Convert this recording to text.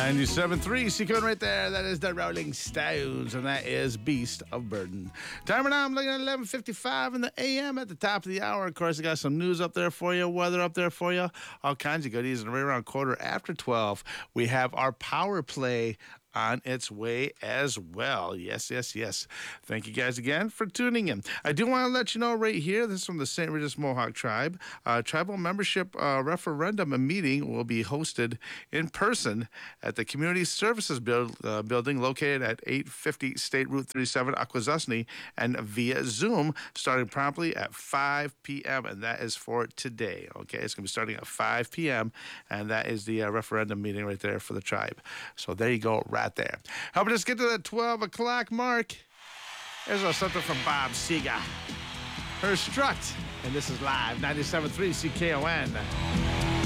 97.3, Sequin right there. That is the Rolling Stones, and that is Beast of Burden. Timer now, I'm looking at 11:55 in the a.m. at the top of the hour. Of course, I got some news up there for you, weather up there for you, all kinds of goodies. And right around quarter after 12, we have our power play on its way as well. Yes, yes, yes. Thank you guys again for tuning in. I do want to let you know right here, this is from the St. Regis Mohawk Tribe. Tribal membership referendum meeting will be hosted in person at the Community Services building located at 850 State Route 37, Akwesasne, and via Zoom, starting promptly at 5 p.m., and that is for today. Okay, it's going to be starting at 5 p.m., and that is the referendum meeting right there for the tribe. So there you go, right there. Helping us get to the 12 o'clock mark. There's a something from Bob Seger. Her Strut, and this is live, 97.3 CKON.